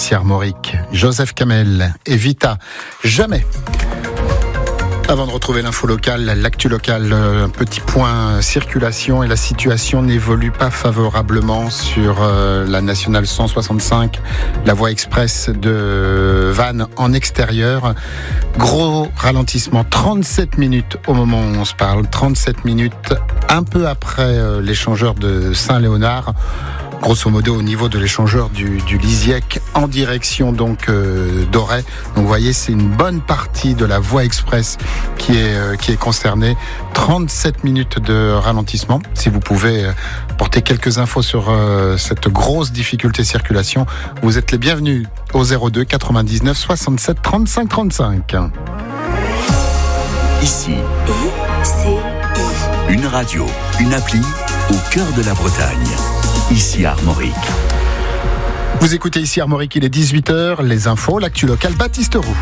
ici Armorique. Joseph Kamel et Vita, jamais. Avant de retrouver l'info locale, l'actu locale, un petit point circulation et la situation n'évolue pas favorablement sur la nationale 165, la voie express de Vannes en extérieur. Gros ralentissement, 37 minutes au moment où on se parle, 37 minutes un peu après l'échangeur de Saint-Léonard. Grosso modo au niveau de l'échangeur du Lisiec en direction donc d'Auray. Donc vous voyez, c'est une bonne partie de la voie express qui est concernée. 37 minutes de ralentissement. Si vous pouvez porter quelques infos sur cette grosse difficulté de circulation, vous êtes les bienvenus au 02 99 67 35 35. Ici, une radio, une appli au cœur de la Bretagne. Ici Armorique. Vous écoutez ici Armorique, il est 18h, les infos, l'actu locale, Baptiste Roux.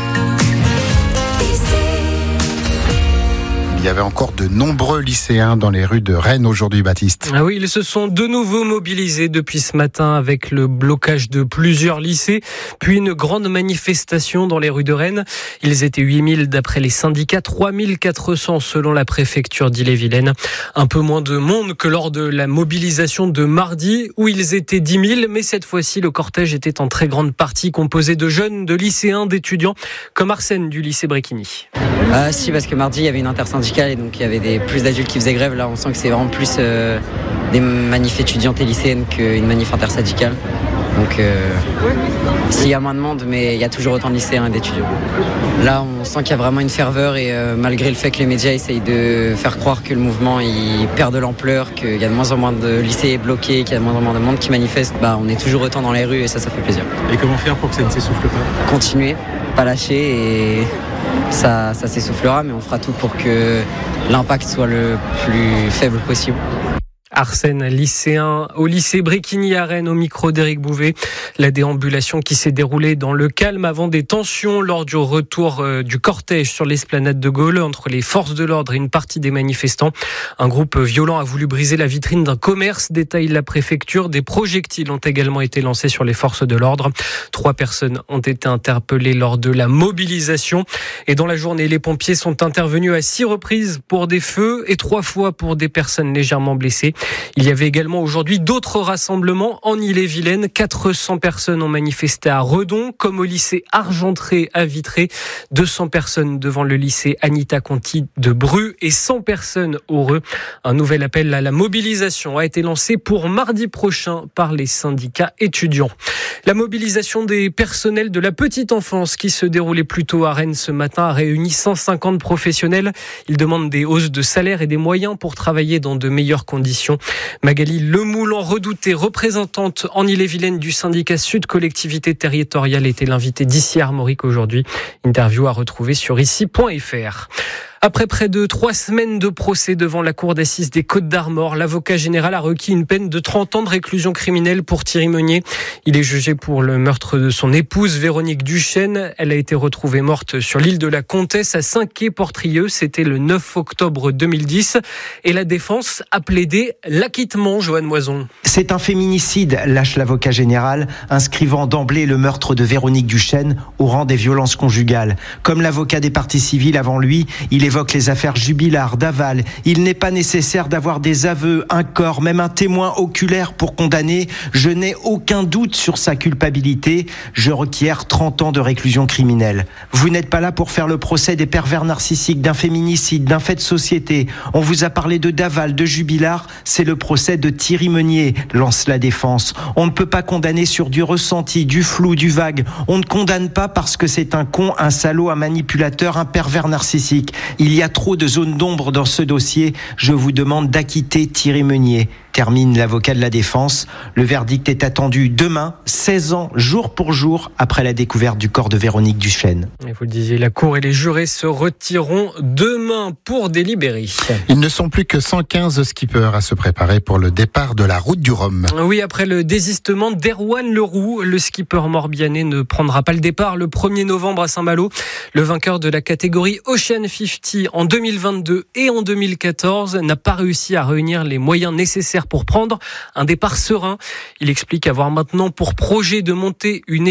Il y avait encore de nombreux lycéens dans les rues de Rennes aujourd'hui, Baptiste. Ah oui, ils se sont de nouveau mobilisés depuis ce matin avec le blocage de plusieurs lycées, puis une grande manifestation dans les rues de Rennes. Ils étaient 8000 d'après les syndicats, 3400 selon la préfecture d'Ille-et-Vilaine. Un peu moins de monde que lors de la mobilisation de mardi où ils étaient 10 000, mais cette fois-ci le cortège était en très grande partie composé de jeunes, de lycéens, d'étudiants, comme Arsène du lycée Bréquigny. Si, parce que mardi il y avait une intersyndicale et donc il y avait plus d'adultes qui faisaient grève. Là on sent que c'est vraiment plus des manifs étudiantes et lycéennes qu'une manif intersyndicale. Donc s'il y a moins de monde, mais il y a toujours autant de lycéens et d'étudiants. Là on sent qu'il y a vraiment une ferveur et malgré le fait que les médias essayent de faire croire que le mouvement il perd de l'ampleur, qu'il y a de moins en moins de lycées bloqués, qu'il y a de moins en moins de monde qui manifeste, on est toujours autant dans les rues et ça fait plaisir. Et comment faire pour que ça ne s'essouffle pas ? Continuer, pas lâcher et ça s'essoufflera, mais on fera tout pour que l'impact soit le plus faible possible. Arsène, lycéen au lycée Bréquigny à Rennes, au micro d'Éric Bouvet. La déambulation qui s'est déroulée dans le calme avant des tensions lors du retour du cortège sur l'esplanade de Gaulle entre les forces de l'ordre et une partie des manifestants. Un groupe violent a voulu briser la vitrine d'un commerce, détaille la préfecture. Des projectiles ont également été lancés sur les forces de l'ordre. 3 personnes ont été interpellées lors de la mobilisation. Et dans la journée, les pompiers sont intervenus à 6 reprises pour des feux et 3 fois pour des personnes légèrement blessées. Il y avait également aujourd'hui d'autres rassemblements en Ille-et-Vilaine. 400 personnes ont manifesté à Redon, comme au lycée Argentré à Vitré. 200 personnes devant le lycée Anita Conti de Bru et 100 personnes au Reux. Un nouvel appel à la mobilisation a été lancé pour mardi prochain par les syndicats étudiants. La mobilisation des personnels de la petite enfance qui se déroulait plus tôt à Rennes ce matin a réuni 150 professionnels. Ils demandent des hausses de salaire et des moyens pour travailler dans de meilleures conditions. Magali Lemoulan, redoutée représentante en Ille-et-Vilaine du syndicat Sud Collectivité Territoriale, était l'invitée d'Ici Armorique aujourd'hui. Interview à retrouver sur ici.fr. Après près de 3 semaines de procès devant la cour d'assises des Côtes-d'Armor, l'avocat général a requis une peine de 30 ans de réclusion criminelle pour Thierry Meunier. Il est jugé pour le meurtre de son épouse Véronique Duchesne. Elle a été retrouvée morte sur l'île de la Comtesse à Saint-Quay-Portrieux. C'était le 9 octobre 2010. Et la défense a plaidé l'acquittement, Joanne Moison. C'est un féminicide, lâche l'avocat général, inscrivant d'emblée le meurtre de Véronique Duchesne au rang des violences conjugales. Comme l'avocat des parties civiles avant lui, il évoque les affaires Jubilard, Daval. Il n'est pas nécessaire d'avoir des aveux, un corps, même un témoin oculaire pour condamner. Je n'ai aucun doute sur sa culpabilité. Je requiers 30 ans de réclusion criminelle. Vous n'êtes pas là pour faire le procès des pervers narcissiques, d'un féminicide, d'un fait de société. On vous a parlé de Daval, de Jubilard. C'est le procès de Thierry Meunier, lance la défense. On ne peut pas condamner sur du ressenti, du flou, du vague. On ne condamne pas parce que c'est un con, un salaud, un manipulateur, un pervers narcissique. Il y a trop de zones d'ombre dans ce dossier. Je vous demande d'acquitter Thierry Meunier. Termine l'avocat de la défense. Le verdict est attendu demain, 16 ans, jour pour jour, après la découverte du corps de Véronique Duchesne. Et vous le disiez, la cour et les jurés se retireront demain pour délibérer. Ils ne sont plus que 115 skippers à se préparer pour le départ de la route du Rhum. Oui, après le désistement d'Erwan Leroux, le skipper morbihanais ne prendra pas le départ le 1er novembre à Saint-Malo. Le vainqueur de la catégorie Ocean 50 en 2022 et en 2014 n'a pas réussi à réunir les moyens nécessaires pour prendre un départ serein. Il explique avoir maintenant pour projet de monter une